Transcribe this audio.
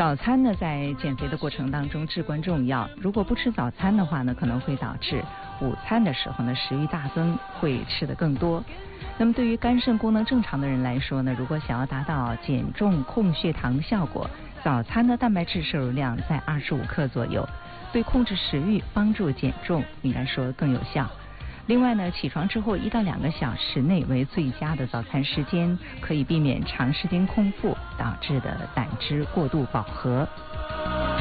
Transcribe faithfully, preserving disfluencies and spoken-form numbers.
早餐呢，在减肥的过程当中至关重要。如果不吃早餐的话呢，可能会导致午餐的时候呢食欲大增，会吃得更多。那么对于肝肾功能正常的人来说呢，如果想要达到减重控血糖的效果，早餐的蛋白质摄入量在二十五克左右，对控制食欲、帮助减重应该说更有效。另外呢，起床之后一到两个小时内为最佳的早餐时间，可以避免长时间空腹导致的胆汁过度饱和。